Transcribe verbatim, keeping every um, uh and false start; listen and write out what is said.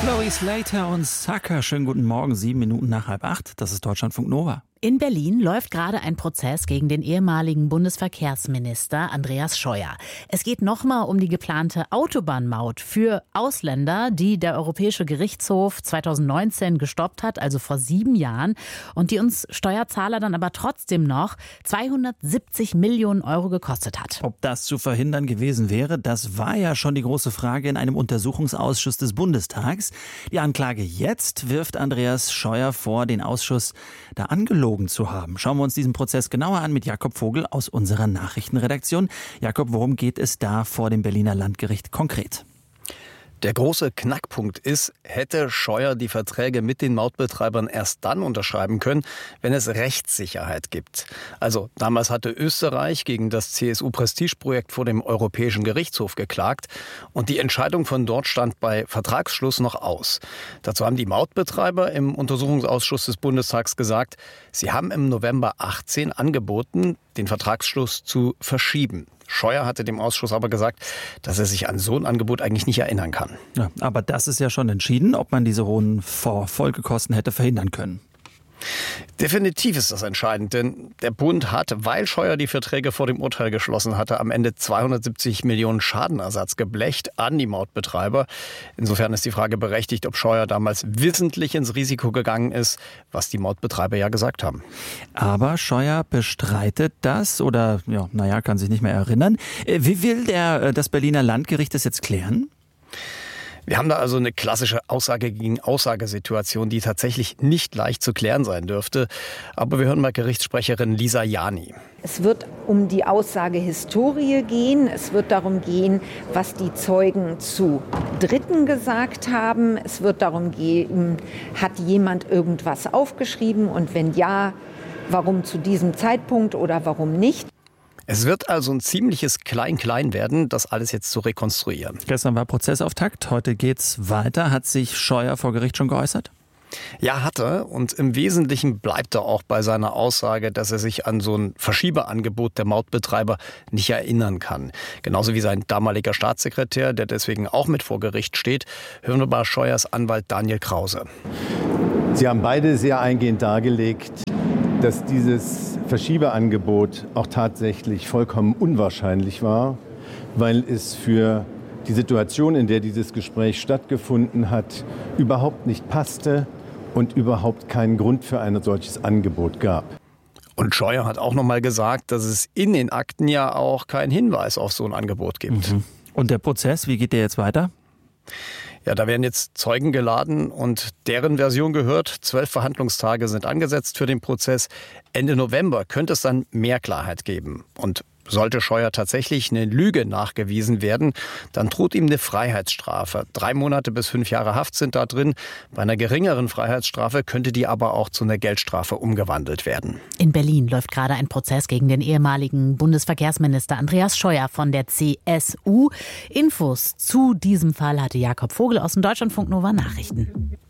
Chloe Slater und Sucker. Schönen guten Morgen, sieben Minuten nach halb acht. Das ist Deutschlandfunk Nova. In Berlin läuft gerade ein Prozess gegen den ehemaligen Bundesverkehrsminister Andreas Scheuer. Es geht nochmal um die geplante Autobahnmaut für Ausländer, die der Europäische Gerichtshof zweitausendneunzehn gestoppt hat, also vor sieben Jahren, und die uns Steuerzahler dann aber trotzdem noch zweihundertsiebzig Millionen Euro gekostet hat. Ob das zu verhindern gewesen wäre, das war ja schon die große Frage in einem Untersuchungsausschuss des Bundestags. Die Anklage jetzt wirft Andreas Scheuer vor, den Ausschuss da angelogen zu haben. Schauen wir uns diesen Prozess genauer an mit Jakob Vogel aus unserer Nachrichtenredaktion. Jakob, worum geht es da vor dem Berliner Landgericht konkret? Der große Knackpunkt ist, hätte Scheuer die Verträge mit den Mautbetreibern erst dann unterschreiben können, wenn es Rechtssicherheit gibt. Also damals hatte Österreich gegen das C S U-Prestigeprojekt vor dem Europäischen Gerichtshof geklagt und die Entscheidung von dort stand bei Vertragsschluss noch aus. Dazu haben die Mautbetreiber im Untersuchungsausschuss des Bundestags gesagt, sie haben im November achtzehn angeboten, den Vertragsschluss zu verschieben. Scheuer hatte dem Ausschuss aber gesagt, dass er sich an so ein Angebot eigentlich nicht erinnern kann. Ja, aber das ist ja schon entschieden, ob man diese hohen Folgekosten hätte verhindern können. Definitiv ist das entscheidend, denn der Bund hat, weil Scheuer die Verträge vor dem Urteil geschlossen hatte, am Ende zweihundertsiebzig Millionen Schadenersatz geblecht an die Mautbetreiber. Insofern ist die Frage berechtigt, ob Scheuer damals wissentlich ins Risiko gegangen ist, was die Mautbetreiber ja gesagt haben. Aber Scheuer bestreitet das oder, ja, naja, kann sich nicht mehr erinnern. Wie will der, das Berliner Landgericht das jetzt klären? Wir haben da also eine klassische Aussage gegen Aussagesituation, die tatsächlich nicht leicht zu klären sein dürfte. Aber wir hören mal Gerichtssprecherin Lisa Jani. Es wird um die Aussagehistorie gehen. Es wird darum gehen, was die Zeugen zu Dritten gesagt haben. Es wird darum gehen, hat jemand irgendwas aufgeschrieben und wenn ja, warum zu diesem Zeitpunkt oder warum nicht. Es wird also ein ziemliches Klein-Klein werden, das alles jetzt zu rekonstruieren. Gestern war Prozessauftakt, heute geht's weiter. Hat sich Scheuer vor Gericht schon geäußert? Ja, hat er. Und im Wesentlichen bleibt er auch bei seiner Aussage, dass er sich an so ein Verschiebeangebot der Mautbetreiber nicht erinnern kann. Genauso wie sein damaliger Staatssekretär, der deswegen auch mit vor Gericht steht. Hören wir mal Scheuers Anwalt Daniel Krause. Sie haben beide sehr eingehend dargelegt, dass dieses Verschiebeangebot auch tatsächlich vollkommen unwahrscheinlich war, weil es für die Situation, in der dieses Gespräch stattgefunden hat, überhaupt nicht passte und überhaupt keinen Grund für ein solches Angebot gab. Und Scheuer hat auch noch mal gesagt, dass es in den Akten ja auch keinen Hinweis auf so ein Angebot gibt. Mhm. Und der Prozess, wie geht der jetzt weiter? Ja, da werden jetzt Zeugen geladen und deren Version gehört. Zwölf Verhandlungstage sind angesetzt für den Prozess. Ende November könnte es dann mehr Klarheit geben. Und sollte Scheuer tatsächlich eine Lüge nachgewiesen werden, dann droht ihm eine Freiheitsstrafe. Drei Monate bis fünf Jahre Haft sind da drin. Bei einer geringeren Freiheitsstrafe könnte die aber auch zu einer Geldstrafe umgewandelt werden. In Berlin läuft gerade ein Prozess gegen den ehemaligen Bundesverkehrsminister Andreas Scheuer von der C S U. Infos zu diesem Fall hatte Jakob Vogel aus dem Deutschlandfunk Nova Nachrichten.